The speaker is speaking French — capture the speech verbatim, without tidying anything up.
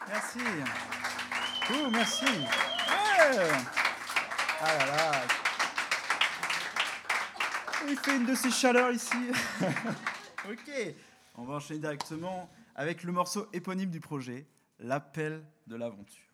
Merci. Ouh, merci. Ouais. Ah là là. Il fait une de ces chaleurs ici. Ok. On va enchaîner directement avec le morceau éponyme du projet, L'appel de l'aventure.